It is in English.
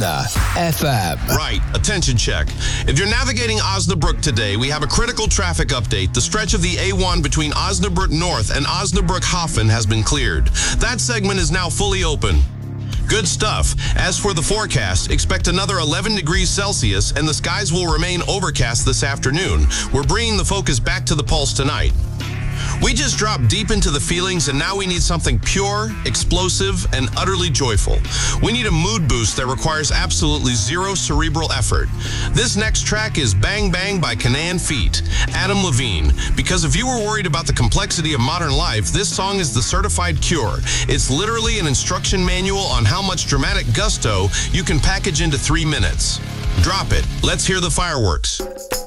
FM. Right. Attention check. If you're navigating Osnabrück today, we have a critical traffic update. The stretch of the A1 between Osnabrück North and Osnabrück Hafen has been cleared. That segment is now fully open. Good stuff. As for the forecast, expect another 11 degrees Celsius and the skies will remain overcast this afternoon. We're bringing the focus back to the pulse tonight. We just dropped deep into the feelings and now we need something pure, explosive, and utterly joyful. We need a mood boost that requires absolutely zero cerebral effort. This next track is Bang Bang by Canaan Feet, Adam Levine. Because if you were worried about the complexity of modern life, this song is the certified cure. It's literally an instruction manual on how much dramatic gusto you can package into 3 minutes. Drop it. Let's hear the fireworks.